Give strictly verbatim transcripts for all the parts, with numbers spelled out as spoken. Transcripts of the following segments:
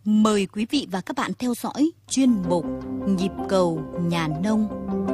Mời quý vị và các bạn theo dõi chuyên mục Nhịp cầu nhà nông.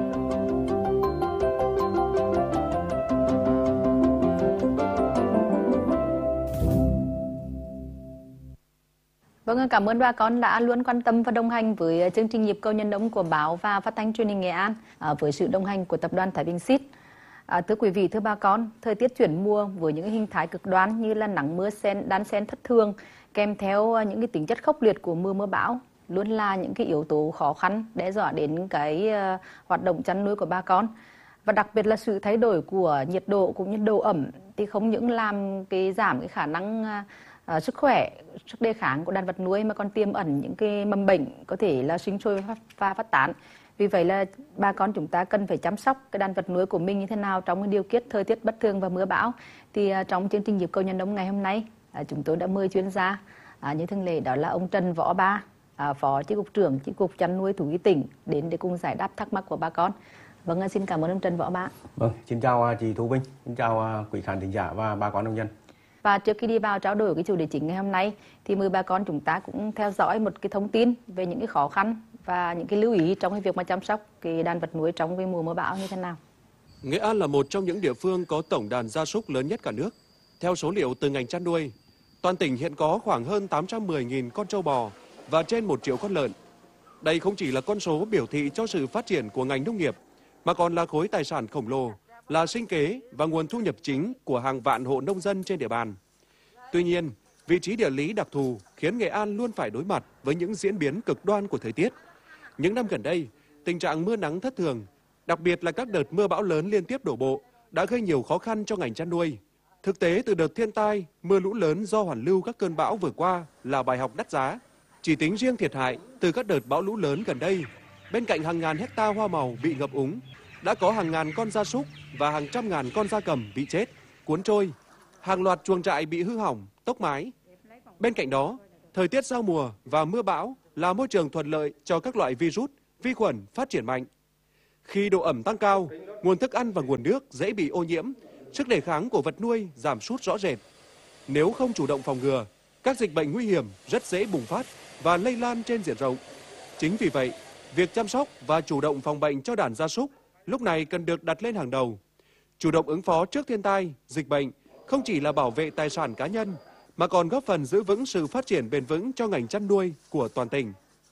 Vâng, cảm ơn bà con đã luôn quan tâm và đồng hành với chương trình Nhịp cầu nhà nông của báo và phát thanh truyền hình Nghệ An với sự đồng hành của tập đoàn Thái Bình Seed. À, thưa quý vị, thưa bà con, thời tiết chuyển mùa với những hình thái cực đoan như là nắng mưa xen đan xen thất thường kèm theo những cái tính chất khốc liệt của mưa mưa bão luôn là những cái yếu tố khó khăn đe dọa đến cái uh, hoạt động chăn nuôi của bà con. Và đặc biệt là sự thay đổi của nhiệt độ cũng như độ ẩm thì không những làm cái giảm cái khả năng uh, sức khỏe, sức đề kháng của đàn vật nuôi mà còn tiềm ẩn những cái mầm bệnh có thể là sinh sôi và, và phát tán. Vì vậy là bà con chúng ta cần phải chăm sóc cái đàn vật nuôi của mình như thế nào trong cái điều kiện thời tiết bất thường và mưa bão. Thì uh, trong chương trình Nhịp cầu nhà nông ngày hôm nay uh, chúng tôi đã mời chuyên gia uh, như thường lệ, đó là ông Trần Võ Ba, uh, Phó Chi cục trưởng Chi cục chăn nuôi thú y tỉnh đến để cùng giải đáp thắc mắc của bà con. Vâng, uh, xin cảm ơn ông Trần Võ Ba. Vâng, xin chào chị Thu Vinh, xin chào quý khán thính giả và bà con nông dân. Và trước khi đi vào trao đổi cái chủ đề chính ngày hôm nay thì mời bà con chúng ta cũng theo dõi một cái thông tin về những cái khó khăn và những cái lưu ý trong cái việc mà chăm sóc cái đàn vật nuôi trong cái mùa mưa bão như thế nào. Nghệ An là một trong những địa phương có tổng đàn gia súc lớn nhất cả nước. Theo số liệu từ ngành chăn nuôi, toàn tỉnh hiện có khoảng hơn tám trăm mười nghìn con trâu bò và trên một triệu con lợn. Đây không chỉ là con số biểu thị cho sự phát triển của ngành nông nghiệp, mà còn là khối tài sản khổng lồ, là sinh kế và nguồn thu nhập chính của hàng vạn hộ nông dân trên địa bàn. Tuy nhiên, vị trí địa lý đặc thù khiến Nghệ An luôn phải đối mặt với những diễn biến cực đoan của thời tiết. Những năm gần đây, tình trạng mưa nắng thất thường, đặc biệt là các đợt mưa bão lớn liên tiếp đổ bộ, đã gây nhiều khó khăn cho ngành chăn nuôi. Thực tế từ đợt thiên tai, mưa lũ lớn do hoàn lưu các cơn bão vừa qua là bài học đắt giá. Chỉ tính riêng thiệt hại từ các đợt bão lũ lớn gần đây, bên cạnh hàng ngàn hecta hoa màu bị ngập úng, đã có hàng ngàn con gia súc và hàng trăm ngàn con gia cầm bị chết, cuốn trôi, hàng loạt chuồng trại bị hư hỏng, tốc mái. Bên cạnh đó, thời tiết giao mùa và mưa bão là môi trường thuận lợi cho các loại virus, vi khuẩn phát triển mạnh. Khi độ ẩm tăng cao, nguồn thức ăn và nguồn nước dễ bị ô nhiễm, sức đề kháng của vật nuôi giảm sút rõ rệt. Nếu không chủ động phòng ngừa, các dịch bệnh nguy hiểm rất dễ bùng phát và lây lan trên diện rộng. Chính vì vậy, việc chăm sóc và chủ động phòng bệnh cho đàn gia súc lúc này cần được đặt lên hàng đầu. Chủ động ứng phó trước thiên tai, dịch bệnh không chỉ là bảo vệ tài sản cá nhân, mà còn góp phần giữ vững sự phát triển bền vững cho ngành chăn nuôi của toàn tỉnh.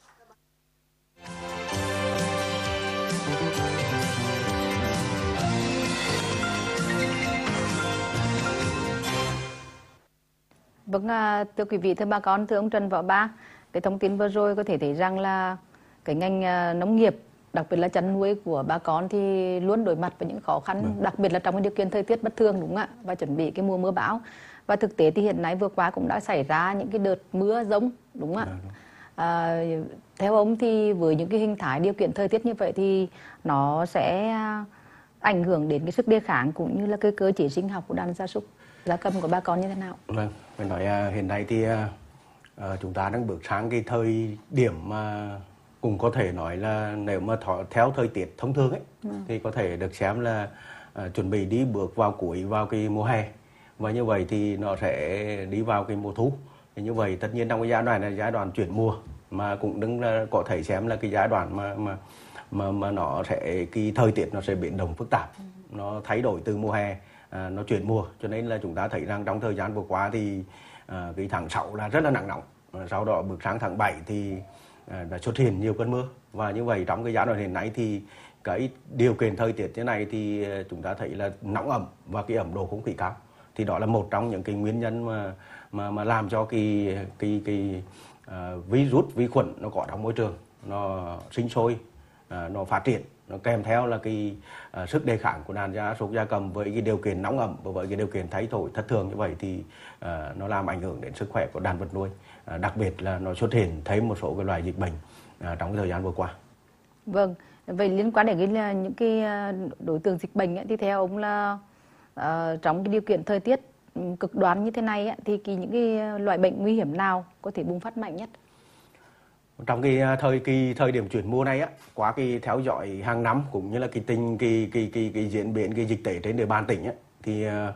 Vâng, thưa quý vị, thưa bà con, thưa ông Trần Võ Ba, cái thông tin vừa rồi có thể thấy rằng là cái ngành nông nghiệp, đặc biệt là chăn nuôi của bà con thì luôn đối mặt với những khó khăn, ừ. đặc biệt là trong cái điều kiện thời tiết bất thường, đúng không ạ? Và chuẩn bị cái mùa mưa bão. Và thực tế thì hiện nay vừa qua cũng đã xảy ra những cái đợt mưa giông, đúng không ạ? Ừ. À, theo ông thì với những cái hình thái điều kiện thời tiết như vậy thì nó sẽ ảnh hưởng đến cái sức đề kháng cũng như là cái cơ chế sinh học của đàn gia súc, gia cầm của bà con như thế nào? Vâng, mình nói hiện nay thì uh, chúng ta đang bước sang cái thời điểm mà uh, cũng có thể nói là nếu mà thọ, theo thời tiết thông thường ấy, ừ. thì có thể được xem là uh, chuẩn bị đi bước vào cuối vào cái mùa hè, và như vậy thì nó sẽ đi vào cái mùa thu. Thì như vậy tất nhiên trong cái giai đoạn này là giai đoạn chuyển mùa, mà cũng đừng là có thể xem là cái giai đoạn mà mà mà mà nó sẽ cái thời tiết nó sẽ biến động phức tạp, ừ. nó thay đổi từ mùa hè, à, nó chuyển mùa, cho nên là chúng ta thấy rằng trong thời gian vừa qua thì à, cái tháng sáu là rất là nắng nóng, sau đó bước sang tháng bảy thì à, đã xuất hiện nhiều cơn mưa, và như vậy trong cái giai đoạn hiện nay thì cái điều kiện thời tiết thế này thì chúng ta thấy là nóng ẩm và cái ẩm độ không khí cao, thì đó là một trong những cái nguyên nhân mà mà mà làm cho cái cái cái uh, virus, vi khuẩn nó có trong môi trường nó sinh sôi, uh, nó phát triển, nó kèm theo là cái uh, sức đề kháng của đàn gia súc gia cầm với cái điều kiện nóng ẩm và với cái điều kiện thay đổi thất thường như vậy thì uh, nó làm ảnh hưởng đến sức khỏe của đàn vật nuôi, uh, đặc biệt là nó xuất hiện thêm một số cái loại dịch bệnh uh, trong cái thời gian vừa qua. Vâng, vậy liên quan đến cái những cái đối tượng dịch bệnh ấy, thì theo ông là uh, trong cái điều kiện thời tiết cực đoan như thế này ấy, thì cái, những cái loại bệnh nguy hiểm nào có thể bùng phát mạnh nhất? Trong cái thời kỳ thời điểm chuyển mùa này á, qua cái theo dõi hàng năm cũng như là cái tình cái cái cái cái diễn biến cái dịch tễ trên địa bàn tỉnh á, thì uh,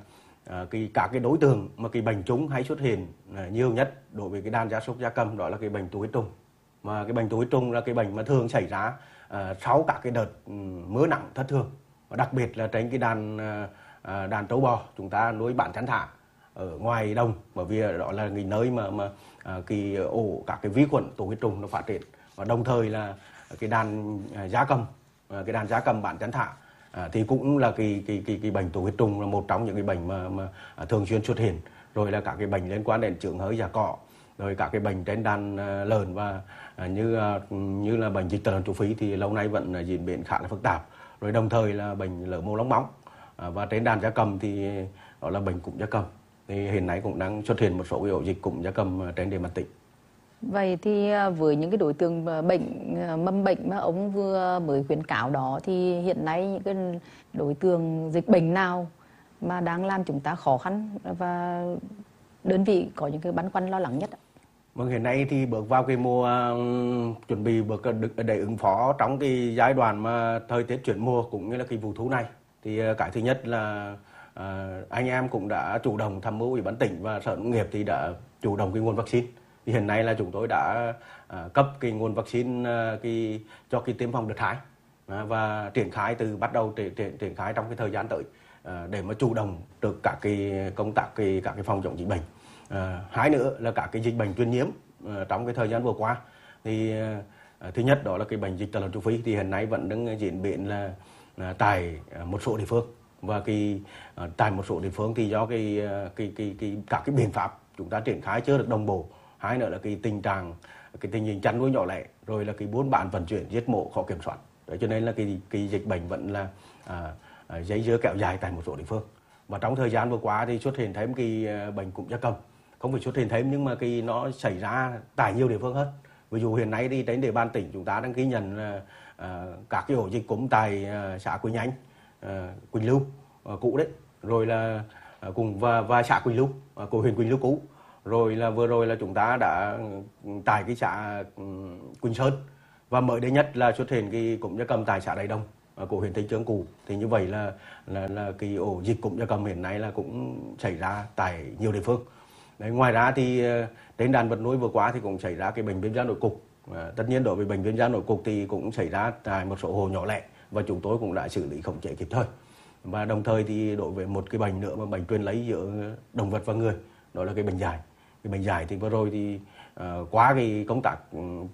à, cái các cái đối tượng mà cái bệnh trúng hay xuất hiện à, nhiều nhất đối với cái đàn gia súc gia cầm đó là cái bệnh tụ huyết trùng. Mà cái bệnh tụ huyết trùng là cái bệnh mà thường xảy ra à, sau các cái đợt um, mưa nặng thất thường, và đặc biệt là trên cái đàn à, đàn trâu bò chúng ta nuôi bán chăn thả ở ngoài đồng, bởi vì đó là cái nơi mà mà à, cái ổ các cái vi khuẩn tụ huyết trùng nó phát triển. Và đồng thời là cái đàn à, gia cầm à, cái đàn gia cầm bán chăn thả à, thì cũng là cái cái cái cái bệnh tụ huyết trùng là một trong những cái bệnh mà mà à, thường xuyên xuất hiện. Rồi là các cái bệnh liên quan đến chướng hơi già cỏ, rồi các cái bệnh trên đàn à, lợn và à, như à, như là bệnh dịch tả lợn châu Phi thì lâu nay vẫn à, diễn biến khá là phức tạp. Rồi đồng thời là bệnh lở mồm long móng à, và trên đàn gia cầm thì đó là bệnh cúm gia cầm. Thì hiện nay cũng đang xuất hiện một số cái ổ dịch cúm gia cầm trên địa bàn tỉnh. Vậy thì với những cái đối tượng bệnh mầm bệnh mà ông vừa mới khuyến cáo đó, thì hiện nay những cái đối tượng dịch bệnh nào mà đang làm chúng ta khó khăn và đơn vị có những cái băn khoăn lo lắng nhất ạ? Vâng, hiện nay thì bước vào cái mùa um, chuẩn bị bước để ứng phó trong cái giai đoạn mà thời tiết chuyển mùa cũng như là cái vụ thu này, thì uh, cái thứ nhất là uh, anh em cũng đã chủ động tham mưu ủy ban tỉnh và sở nông nghiệp thì đã chủ động cái nguồn vaccine. Thì hiện nay là chúng tôi đã uh, cấp cái nguồn vaccine uh, cái cho cái tiêm phòng đợt hai uh, và triển khai từ bắt đầu triển, triển, triển khai trong cái thời gian tới uh, để mà chủ động được các cái công tác cái các cái phòng chống dịch bệnh. À, hai nữa là các cái dịch bệnh truyền nhiễm à, trong cái thời gian vừa qua thì à, thứ nhất đó là cái bệnh dịch tả lợn châu Phi thì hiện nay vẫn đang diễn biến là, là tại à, một số địa phương, và cái à, tại một số địa phương thì do cái cái cái cái các cái biện pháp chúng ta triển khai chưa được đồng bộ. Hai nữa là cái tình trạng cái tình hình chăn nuôi nhỏ lẻ, rồi là cái buôn bán vận chuyển giết mổ khó kiểm soát. Đấy, cho nên là cái cái dịch bệnh vẫn là à, à, dây dưa kéo dài tại một số địa phương. Và trong thời gian vừa qua thì xuất hiện thêm cái bệnh cúm gia cầm, không phải xuất hiện thêm nhưng mà cái nó xảy ra tại nhiều địa phương hơn. Ví dụ hiện nay đi trên địa bàn tỉnh chúng ta đang ghi nhận là à, các cái ổ dịch cúm tại à, xã Quỳnh Anh, à, Quỳnh Lưu à, cũ đấy, rồi là à, cùng và và xã Quỳnh Lưu à, của huyện Quỳnh Lưu cũ, rồi là vừa rồi là chúng ta đã tại cái xã um, Quỳnh Sơn, và mới đây nhất là xuất hiện cái cúm gia cầm tại xã Đại Đồng à, của huyện Tây Chương cũ. Thì như vậy là là là cái ổ dịch cúm gia cầm hiện nay là cũng xảy ra tại nhiều địa phương. Đấy, ngoài ra thì trên đàn vật nuôi vừa qua thì cũng xảy ra cái bệnh viêm da nổi cục. À, tất nhiên đối với bệnh viêm da nổi cục thì cũng xảy ra tại một số hộ nhỏ lẻ và chúng tôi cũng đã xử lý khống chế kịp thời. Và đồng thời thì đối với một cái bệnh nữa mà bệnh truyền lấy giữa động vật và người, đó là cái bệnh dại. Cái bệnh dại thì vừa rồi thì uh, qua cái công tác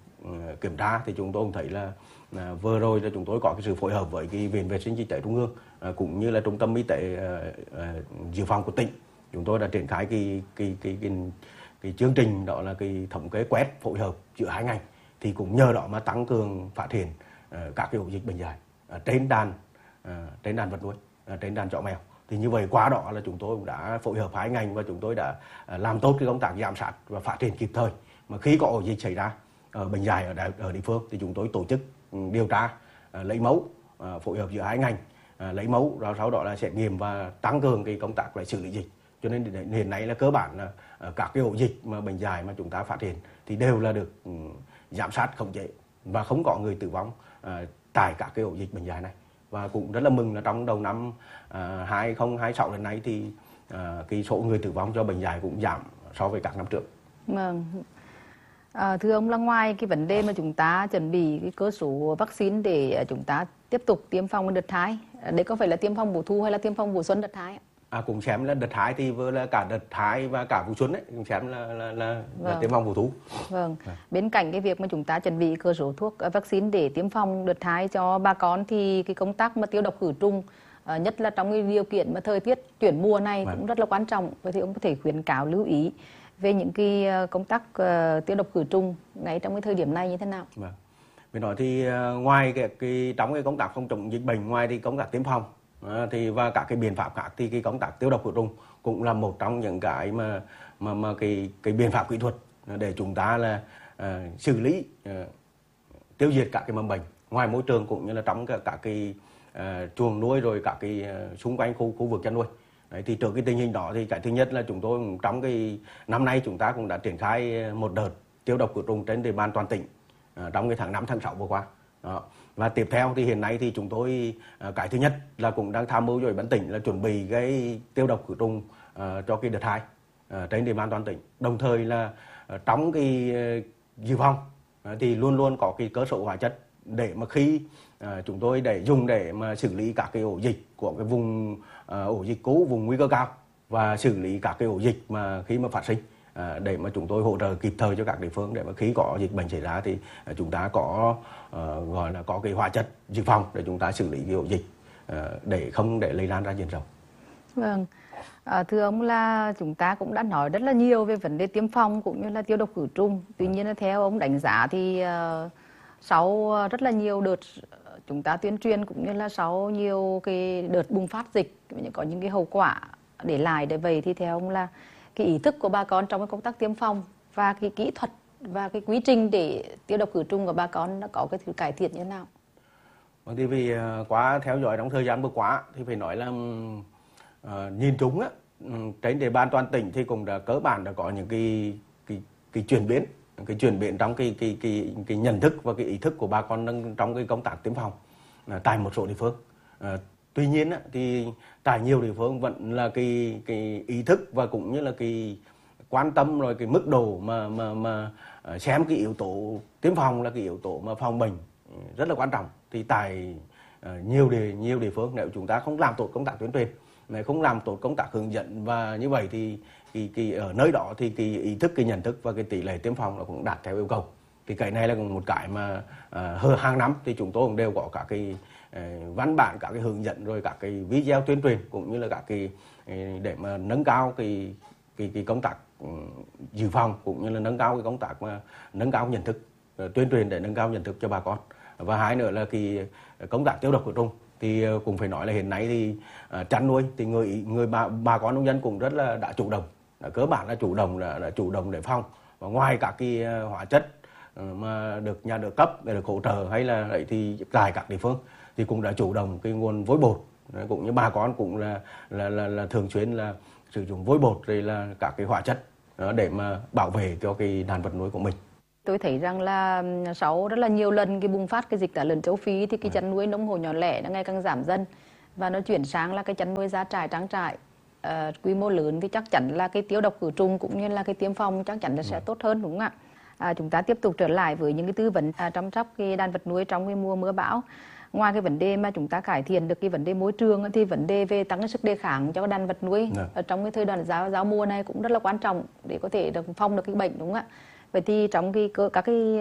uh, kiểm tra thì chúng tôi cũng thấy là uh, vừa rồi là chúng tôi có cái sự phối hợp với cái Viện Vệ sinh Dịch tễ Trung ương uh, cũng như là Trung tâm Y tế uh, uh, dự phòng của tỉnh. Chúng tôi đã triển khai cái cái cái cái, cái chương trình đó là cái thống kê quét phối hợp giữa hai ngành, thì cũng nhờ đó mà tăng cường phát hiện uh, các cái ổ dịch bệnh dại uh, trên đàn uh, trên đàn vật nuôi, uh, trên đàn chó mèo. Thì như vậy qua đó là chúng tôi cũng đã phối hợp hai ngành và chúng tôi đã uh, làm tốt cái công tác giám sát và phát hiện kịp thời. Mà khi có ổ dịch xảy ra uh, bệnh dại ở đà, ở địa phương thì chúng tôi tổ chức um, điều tra, uh, lấy mẫu, uh, phối hợp giữa hai ngành, uh, lấy mẫu rồi sau đó là xét nghiệm và tăng cường cái công tác lại xử lý dịch. Cho nên hiện nay là cơ bản là các cái ổ dịch mà bệnh dại mà chúng ta phát hiện thì đều là được giám sát khống chế và không có người tử vong tại các cái ổ dịch bệnh dại này. Và cũng rất là mừng là trong đầu năm hai không hai sáu đến nay thì cái số người tử vong do bệnh dại cũng giảm so với các năm trước. Vâng. À, thưa ông, là ngoài cái vấn đề mà chúng ta chuẩn bị cái cơ số vaccine để chúng ta tiếp tục tiêm phòng đợt hai, đấy có phải là tiêm phòng vụ thu hay là tiêm phòng vụ xuân đợt hai ạ? À, cũng xem là đợt hai thì vừa là cả đợt hai và cả vụ xuân đấy, cũng xem là là là, vâng. là tiêm phòng vụ thu. Vâng. À. Bên cạnh cái việc mà chúng ta chuẩn bị cơ số thuốc vaccine để tiêm phòng đợt hai cho bà con thì cái công tác mà tiêu độc khử trùng, uh, nhất là trong cái điều kiện mà thời tiết chuyển mùa này vâng. cũng rất là quan trọng. Vậy thì ông có thể khuyến cáo lưu ý về những cái công tác uh, tiêu độc khử trùng ngay trong cái thời điểm này như thế nào? Vâng. Vì nói thì uh, ngoài cái, cái trong cái công tác phòng chống dịch bệnh, ngoài thì công tác tiêm phòng À, thì và các cái biện pháp khác thì cái công tác tiêu độc khử trùng cũng là một trong những cái mà mà mà cái cái biện pháp kỹ thuật để chúng ta là uh, xử lý uh, tiêu diệt các cái mầm bệnh ngoài môi trường cũng như là trong các, các cái uh, chuồng nuôi rồi các cái uh, xung quanh khu khu vực chăn nuôi. Đấy, thì trước cái tình hình đó thì cái thứ nhất là chúng tôi trong cái năm nay chúng ta cũng đã triển khai một đợt tiêu độc khử trùng trên địa bàn toàn tỉnh uh, trong cái tháng năm tháng sáu vừa qua. Đó. Và tiếp theo thì hiện nay thì chúng tôi cái thứ nhất là cũng đang tham mưu cho Ủy ban tỉnh là chuẩn bị cái tiêu độc khử trùng cho cái đợt hai trên địa bàn toàn tỉnh. Đồng thời là trong cái dự phòng thì luôn luôn có cái cơ sở hóa chất để mà khi chúng tôi để dùng để mà xử lý các cái ổ dịch của cái vùng ổ dịch cũ, vùng nguy cơ cao, và xử lý các cái ổ dịch mà khi mà phát sinh, để mà chúng tôi hỗ trợ kịp thời cho các địa phương, để mà khi có dịch bệnh xảy ra thì chúng ta có uh, gọi là có cái hóa chất dự phòng để chúng ta xử lý cái ổ dịch uh, để không để lây lan ra diện rộng. Vâng, à, thưa ông là chúng ta cũng đã nói rất là nhiều về vấn đề tiêm phòng cũng như là tiêu độc khử trùng. Tuy nhiên là theo ông đánh giá thì uh, sau rất là nhiều đợt chúng ta tuyên truyền cũng như là sau nhiều cái đợt bùng phát dịch có những cái hậu quả để lại, để vậy thì theo ông là cái ý thức của bà con trong cái công tác tiêm phòng và cái kỹ thuật và cái quy trình để tiêu độc khử trùng của bà con đã có cái sự cải thiện như thế nào? Vâng, thì vì quá theo dõi trong thời gian vừa qua thì phải nói là uh, nhìn chung á, trên địa bàn toàn tỉnh thì cũng đã cơ bản đã có những cái cái cái chuyển biến, cái chuyển biến trong cái cái cái cái nhận thức và cái ý thức của bà con trong cái công tác tiêm phòng uh, tại một số địa phương. Uh, tuy nhiên á, thì tại nhiều địa phương vẫn là cái cái ý thức và cũng như là cái quan tâm rồi cái mức độ mà mà mà xem cái yếu tố tiêm phòng là cái yếu tố mà phòng bệnh rất là quan trọng. Thì tại uh, nhiều địa nhiều địa phương nếu chúng ta không làm tốt công tác tuyên truyền, nếu không làm tốt công tác hướng dẫn, và như vậy thì cái, cái ở nơi đó thì cái ý thức, cái nhận thức và cái tỷ lệ tiêm phòng nó cũng đạt theo yêu cầu. Thì cái này là một cái mà uh, hàng năm thì chúng tôi cũng đều có các cái uh, văn bản, các cái hướng dẫn, rồi các cái video tuyên truyền cũng như là các cái uh, để mà nâng cao cái cái cái công tác uh, dự phòng, cũng như là nâng cao cái công tác mà nâng cao nhận thức, uh, tuyên truyền để nâng cao nhận thức cho bà con. Và hai nữa là cái công tác tiêu độc khử trùng thì cũng phải nói là hiện nay thì uh, chăn nuôi thì người người bà bà con nông dân cũng rất là đã chủ động, đã cơ bản là chủ động là, là chủ động để phòng. Và ngoài các cái uh, hóa chất uh, mà được nhà nước cấp để được hỗ trợ hay là đấy thì tại các địa phương thì cũng đã chủ động cái nguồn vối bột, cũng như bà con cũng là là là, là thường xuyên là sử dụng vối bột rồi là các cái hóa chất uh, để mà bảo vệ cho cái đàn vật nuôi của mình. Tôi thấy rằng là sau rất là nhiều lần cái bùng phát cái dịch tả lợn châu Phi thì cái chăn nuôi nông hộ nhỏ lẻ nó ngày càng giảm dần và nó chuyển sang là cái chăn nuôi gia trại, trang trại uh, quy mô lớn, thì chắc chắn là cái tiêu độc khử trùng cũng như là cái tiêm phòng chắc chắn là sẽ tốt hơn, đúng không ạ? À, chúng ta tiếp tục trở lại với những cái tư vấn à, chăm sóc cái đàn vật nuôi trong cái mùa mưa bão. Ngoài cái vấn đề mà chúng ta cải thiện được cái vấn đề môi trường thì vấn đề về tăng cái sức đề kháng cho đàn vật nuôi ở trong cái thời đoạn giao giao mùa này cũng rất là quan trọng để có thể được phòng được cái bệnh, đúng không ạ? Vậy thì trong cái các cái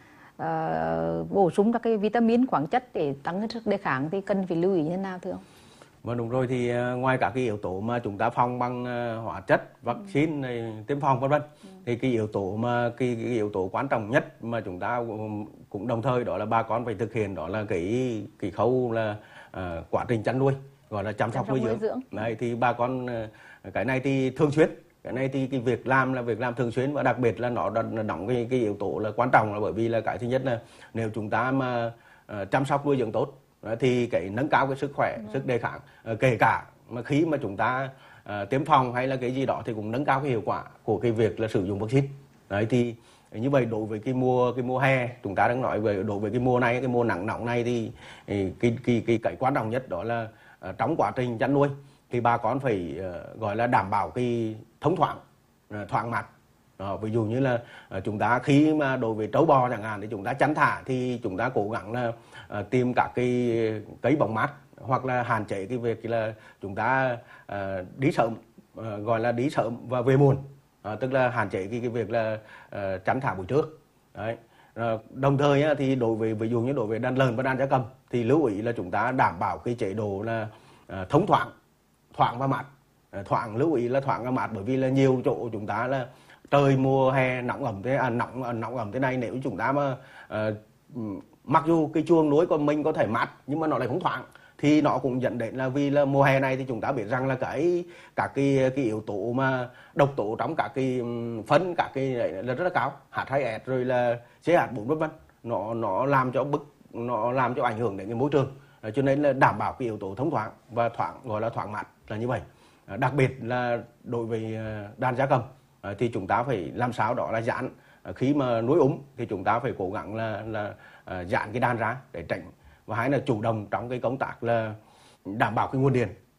uh, bổ sung các cái vitamin, khoáng chất để tăng cái sức đề kháng thì cần phải lưu ý như thế nào thưa ông? Vâng, đúng rồi, thì uh, ngoài các cái yếu tố mà chúng ta phòng bằng uh, hóa chất, vaccine, ừ. tiêm phòng vân vân, ừ. thì cái yếu tố mà cái, cái yếu tố quan trọng nhất mà chúng ta cũng đồng thời đó là bà con phải thực hiện, đó là cái cái khâu là uh, quá trình chăn nuôi, gọi là chăm sóc nuôi dưỡng. dưỡng. Đấy, thì bà con uh, cái này thì thường xuyên. Cái này thì cái việc làm là việc làm thường xuyên, và đặc biệt là nó đóng cái cái yếu tố là quan trọng, là bởi vì là cái thứ nhất là nếu chúng ta mà uh, chăm sóc nuôi dưỡng tốt uh, thì cái nâng cao cái sức khỏe, ừ. sức đề kháng, uh, kể cả mà khi mà chúng ta uh, tiêm phòng hay là cái gì đó thì cũng nâng cao cái hiệu quả của cái việc là sử dụng vaccine. Đấy, thì như vậy đối với cái mùa cái mùa hè chúng ta đang nói về, đối với cái mùa này, cái mùa nắng nóng này thì cái cái cái cái, cái quan trọng nhất đó là uh, trong quá trình chăn nuôi thì bà con phải uh, gọi là đảm bảo cái thông thoáng, uh, thoáng mát. Đó, ví dụ như là uh, chúng ta khi mà đối với trâu bò chẳng hạn thì chúng ta chăn thả thì chúng ta cố gắng là uh, tìm các cái cây bóng mát, hoặc là hạn chế cái việc là chúng ta uh, đi sớm, uh, gọi là đi sớm và về muộn, uh, tức là hạn chế cái cái việc là uh, chăn thả buổi trưa. Đấy. Uh, đồng thời uh, thì đối với ví dụ như đối với đàn lợn và đàn gia cầm thì lưu ý là chúng ta đảm bảo cái chế độ là uh, thông thoáng, thoáng và mát. Thoáng, lưu ý là thoáng và mát, bởi vì là nhiều chỗ chúng ta là trời mùa hè nóng ẩm thế à, nóng nóng ẩm thế này, nếu chúng ta mà uh, mặc dù cái chuồng nuôi của mình có thể mát nhưng mà nó lại không thoáng thì nó cũng dẫn đến là vì là mùa hè này thì chúng ta biết rằng là cái các cái cái yếu tố mà độc tố trong các cái phân, các cái này là rất là cao, H hai S rồi là C H bốn vân vân, nó nó làm cho bức nó làm cho ảnh hưởng đến cái môi trường. Cho nên là đảm bảo cái yếu tố thông thoáng và thoáng, gọi là thoáng mát là như vậy. Đặc biệt là đối với đàn gia cầm thì chúng ta phải làm sao đó là giãn, khi mà nuôi úng thì chúng ta phải cố gắng là là giãn cái đàn ra để tránh, và hai là chủ động trong cái công tác là đảm bảo cái nguồn điện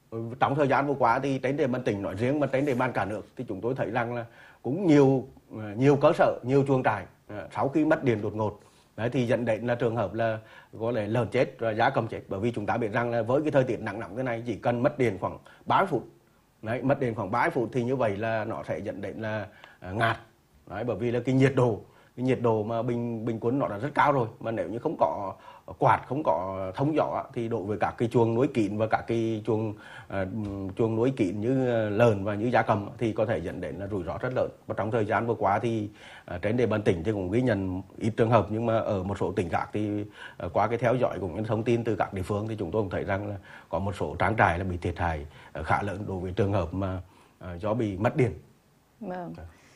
Trong thời gian vừa qua thì trên địa bàn tỉnh nói riêng và trên địa bàn cả nước thì chúng tôi thấy rằng là cũng nhiều nhiều cơ sở, nhiều chuồng trại sau khi mất điện đột ngột đấy, thì dẫn đến là trường hợp là có lẽ lợn chết và giá cầm chết, bởi vì chúng ta biết rằng là với cái thời tiết nắng nóng thế này chỉ cần mất điện khoảng ba mươi phút đấy, mất điện khoảng ba mươi phút thì như vậy là nó sẽ dẫn đến là ngạt đấy, bởi vì là cái nhiệt độ cái nhiệt độ mà bình bình quân nó đã rất cao rồi, mà nếu như không có quạt, không có thông gió thì đối với các cái chuồng nuôi kín và các cái chuồng uh, chuồng nuôi kín như lợn và như gia cầm thì có thể dẫn đến là rủi ro rất lớn. Và trong thời gian vừa qua thì uh, trên địa bàn tỉnh thì cũng ghi nhận ít trường hợp, nhưng mà ở một số tỉnh khác thì uh, qua cái theo dõi cũng như thông tin từ các địa phương thì chúng tôi cũng thấy rằng là có một số trang trại là bị thiệt hại uh, khá lớn đối với trường hợp mà uh, do bị mất điện. Vâng.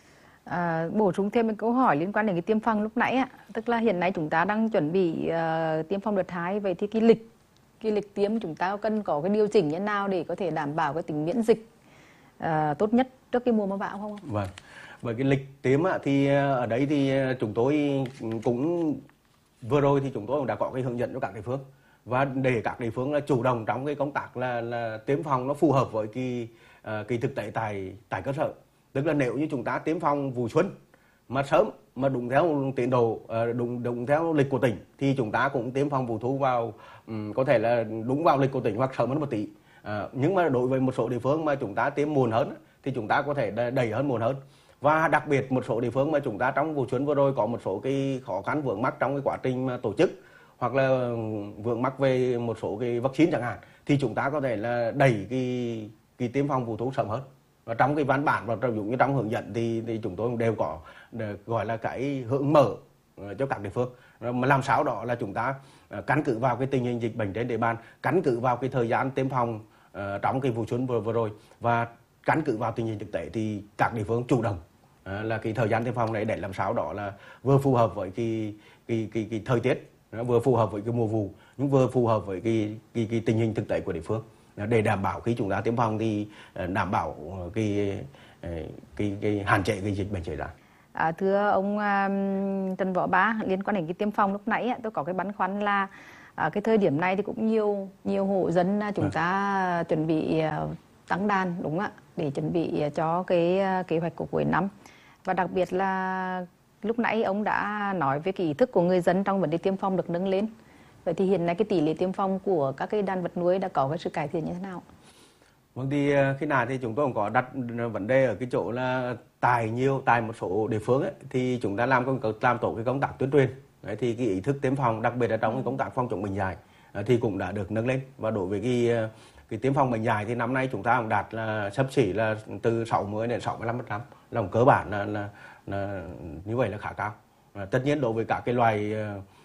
À, bổ sung thêm một câu hỏi liên quan đến cái tiêm phòng lúc nãy ạ, tức là hiện nay chúng ta đang chuẩn bị uh, tiêm phòng đợt hai, vậy thì cái lịch cái lịch tiêm chúng ta cần có cái điều chỉnh như thế nào để có thể đảm bảo cái tính miễn dịch uh, tốt nhất trước cái mùa mưa bão không? Vâng, với cái lịch tiêm á, thì ở đây thì chúng tôi cũng vừa rồi thì chúng tôi cũng đã có cái hướng dẫn cho các địa phương, và để các địa phương là chủ động trong cái công tác là, là tiêm phòng nó phù hợp với cái uh, cái thực tế tại tại cơ sở. Tức là nếu như chúng ta tiêm phòng vụ xuân mà sớm, mà đúng theo tiến độ, đúng đúng theo lịch của tỉnh thì chúng ta cũng tiêm phòng vụ thu vào um, có thể là đúng vào lịch của tỉnh hoặc sớm hơn một tí. À, nhưng mà đối với một số địa phương mà chúng ta tiêm muộn hơn thì chúng ta có thể đẩy hơn muộn hơn. Và đặc biệt một số địa phương mà chúng ta trong vụ xuân vừa rồi có một số cái khó khăn vướng mắc trong cái quá trình mà tổ chức, hoặc là vướng mắc về một số cái vaccine chẳng hạn, thì chúng ta có thể là đẩy cái cái tiêm phòng vụ thu sớm hơn. Và trong cái văn bản và giống như trong hướng dẫn thì, thì chúng tôi đều có gọi là cái hướng mở cho các địa phương, mà làm sao đó là chúng ta căn cứ vào cái tình hình dịch bệnh trên địa bàn, căn cứ vào cái thời gian tiêm phòng uh, trong cái vụ xuân vừa, vừa rồi, và căn cứ vào tình hình thực tế thì các địa phương chủ động uh, là cái thời gian tiêm phòng này để làm sao đó là vừa phù hợp với cái cái cái, cái thời tiết, vừa phù hợp với cái mùa vụ, nhưng vừa phù hợp với cái cái, cái tình hình thực tế của địa phương, để đảm bảo khi chúng ta tiêm phòng thì đảm bảo cái cái cái, cái hạn chế cái dịch bệnh xảy ra. À, thưa ông um, Trần Võ Bá, liên quan đến cái tiêm phòng lúc nãy tôi có cái băn khoăn là à, cái thời điểm này thì cũng nhiều nhiều hộ dân chúng ta à. chuẩn bị uh, tăng đàn đúng không ạ, để chuẩn bị cho cái uh, kế hoạch của cuối năm, và đặc biệt là lúc nãy ông đã nói về cái ý thức của người dân trong vấn đề tiêm phòng được nâng lên. Vậy thì hiện nay cái tỷ lệ tiêm phòng của các cái đàn vật nuôi đã có cái sự cải thiện như thế nào? Vâng, thì khi nào thì chúng tôi cũng có đặt vấn đề ở cái chỗ là tại nhiều tại một số địa phương ấy, thì chúng ta làm công làm tổ cái công tác tuyên truyền. Đấy, thì cái ý thức tiêm phòng, đặc biệt là trong cái công tác phòng chống bệnh dại thì cũng đã được nâng lên. Và đối với cái cái tiêm phòng bệnh dại thì năm nay chúng ta cũng đạt là xấp xỉ là từ sáu mươi đến sáu mươi lăm phần trăm, là cơ bản là, là, là như vậy là khá cao. À, tất nhiên đối với các cái loài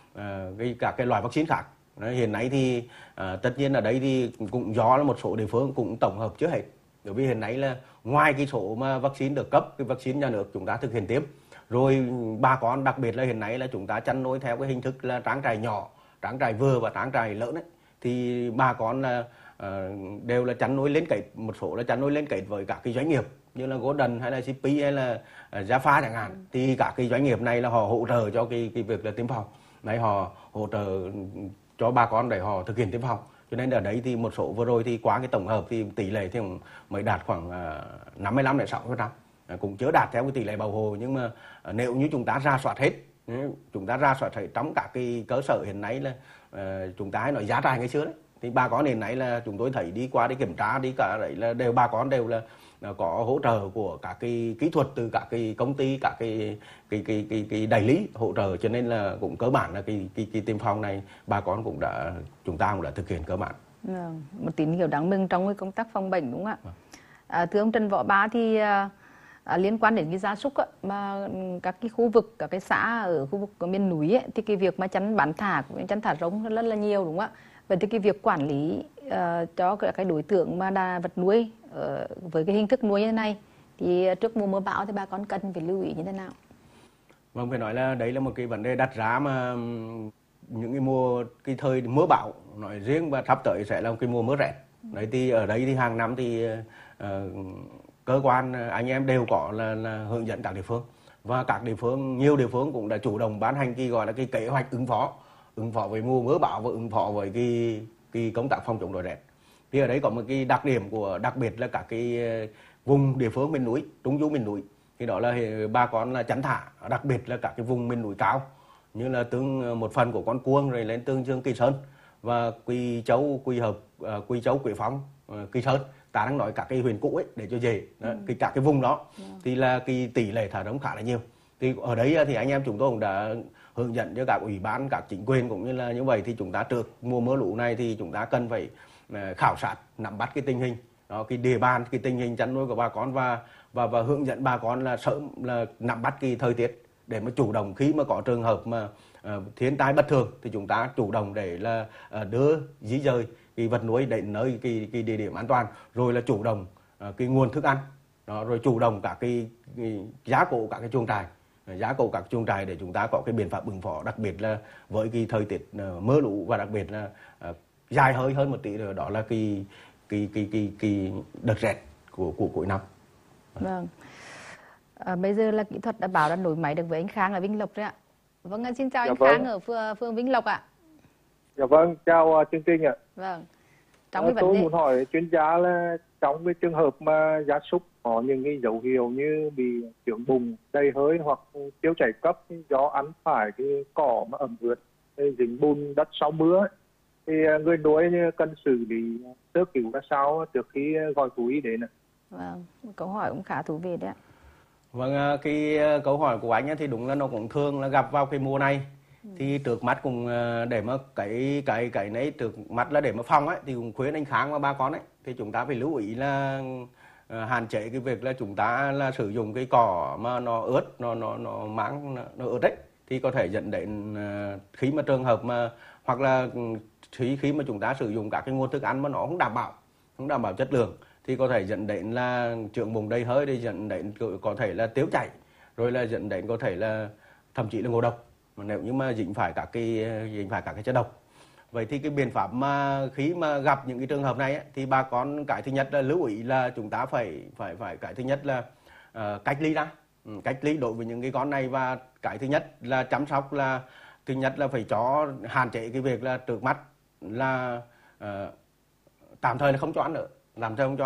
À, cái các cái loại vaccine khác. Đấy, hiện nay thì à, tất nhiên ở đây thì cũng do là một số địa phương cũng tổng hợp chưa hết, bởi vì hiện nay là ngoài cái số mà vaccine được cấp, cái vaccine nhà nước chúng ta thực hiện tiêm rồi, bà con đặc biệt là hiện nay là chúng ta chăn nuôi theo cái hình thức là trang trại nhỏ, trang trại vừa và trang trại lớn ấy, thì bà con là à, đều là chăn nuôi liên kết, một số là chăn nuôi liên kết với các cái doanh nghiệp như là Golden hay là xê pê hay là uh, Jaffa chẳng hạn, thì các cái doanh nghiệp này là họ hỗ trợ cho cái cái việc là tiêm phòng. Đấy, họ hỗ trợ cho bà con để họ thực hiện tiêm phòng. Cho nên ở đấy thì một số vừa rồi thì qua cái tổng hợp thì tỷ lệ thì mới đạt khoảng năm mươi lăm đến sáu mươi phần trăm, cũng chưa đạt theo cái tỷ lệ bảo hộ. Nhưng mà nếu như chúng ta ra soát hết, chúng ta ra soát hết trong các cái cơ sở hiện nay là chúng ta hay nói giá trại ngày xưa đấy, thì bà con hiện nay là chúng tôi thấy đi qua đi kiểm tra đi cả đấy là đều bà con đều là có hỗ trợ của các cái kỹ thuật từ các cái công ty, các cái cái cái cái, cái đại lý hỗ trợ, cho nên là cũng cơ bản là cái cái, cái tiêm phòng này bà con cũng đã chúng ta cũng đã thực hiện cơ bản. À, một tín hiệu đáng mừng trong cái công tác phòng bệnh đúng không ạ? À, thưa ông Trần Võ Bá, thì à, liên quan đến cái gia súc á, mà các cái khu vực, các cái xã ở khu vực ở miền núi ấy, thì cái việc mà chăn bán thả cũng chăn thả rông rất là nhiều đúng không ạ? Vậy thì cái việc quản lý uh, cho các cái đối tượng mà đà vật nuôi uh, với cái hình thức nuôi như thế này thì trước mùa mưa bão thì bà con cần phải lưu ý như thế nào? Vâng, phải nói là đấy là một cái vấn đề đặt ra mà những cái mùa cái thời mưa bão nói riêng và sắp tới sẽ là một cái mùa mưa rét. Đấy thì ở đây thì hàng năm thì uh, cơ quan anh em đều có là, là hướng dẫn các địa phương, và các địa phương nhiều địa phương cũng đã chủ động ban hành cái gọi là cái kế hoạch ứng phó ứng phó với mùa mưa bão và ứng phó với cái cái công tác phòng chống đói rét. Thì ở đấy có một cái đặc điểm của đặc biệt là các cái vùng địa phương miền núi, trung du miền núi, thì đó là bà con là chăn thả, đặc biệt là các cái vùng miền núi cao như là tương một phần của Con Cuông rồi lên Tương Dương, Kỳ Sơn và Quỳ Châu, Quỳ Hợp, Quỳ Châu, Quế Phong, Kỳ Sơn. Ta đang nói các cái huyện cũ ấy để cho dễ. Đó, ừ. Cái các cái vùng đó ừ. thì là cái tỷ lệ thả rông khá là nhiều. Thì ở đấy thì anh em chúng tôi cũng đã hướng dẫn cho các ủy ban, các chính quyền cũng như là như vậy, thì chúng ta trước mùa mưa lũ này thì chúng ta cần phải khảo sát, nắm bắt cái tình hình đó, cái địa bàn, cái tình hình chăn nuôi của bà con và và và hướng dẫn bà con là sớm là nắm bắt cái thời tiết để mà chủ động khi mà có trường hợp mà uh, thiên tai bất thường thì chúng ta chủ động để là uh, đưa di dời cái vật nuôi đến nơi cái cái địa điểm an toàn, rồi là chủ động uh, cái nguồn thức ăn đó, rồi chủ động cả cái, cái giá cổ các cái chuồng trại, giá cổ các chuồng trại để chúng ta có cái biện pháp ứng phó, đặc biệt là với cái thời tiết uh, mưa lũ và đặc biệt là uh, dài hơi hơn một tí nữa, đó là cái cái cái cái cái đợt rét của của cuối năm. Vâng. À, bây giờ là kỹ thuật đã bảo đã nối máy được với anh Khang ở Vĩnh Lộc đấy ạ. Vâng, xin chào dạ anh vâng. Khang ở phường, phường Vĩnh Lộc ạ. Dạ vâng, chào uh, chương trình ạ. Vâng. Trong à, cái tôi vấn đề... muốn hỏi chuyên gia là trong cái trường hợp mà gia súc có những cái dấu hiệu như bị chướng bùn, đầy hơi hoặc tiêu chảy cấp do ăn phải cái cỏ mà ẩm ướt, dính bùn đất sau mưa ấy, thì người nuôi cần xử lý sơ cứu ra sao trước khi gọi thú y đến ạ? Vâng, câu hỏi cũng khá thú vị đấy ạ. Vâng, cái câu hỏi của anh thì đúng là nó cũng thường là gặp vào cái mùa này. Ừ. Thì trước mắt cũng để mà cái cái cái nấy trước mắt là để mà phòng ấy thì cũng khuyến anh Khang và ba con ấy thì chúng ta phải lưu ý là uh, hạn chế cái việc là chúng ta là sử dụng cái cỏ mà nó ướt, nó nó nó máng nó, nó ướt đấy, thì có thể dẫn đến uh, khi mà trường hợp mà hoặc là khi khi mà chúng ta sử dụng các cái nguồn thức ăn mà nó không đảm bảo không đảm bảo chất lượng thì có thể dẫn đến là chướng bùn đầy hơi, để dẫn đến có thể là tiêu chảy, rồi là dẫn đến có thể là thậm chí là ngộ độc mà nếu như mà dính phải các cái dính phải các cái chất độc. Vậy thì cái biện pháp mà khi mà gặp những cái trường hợp này ấy, thì bà con cái thứ nhất là lưu ý là chúng ta phải phải phải cái thứ nhất là uh, cách ly ra, ừ, cách ly đối với những cái con này, và cái thứ nhất là chăm sóc là thứ nhất là phải cho hạn chế cái việc là trước mắt là uh, tạm thời là không cho ăn nữa, làm theo không cho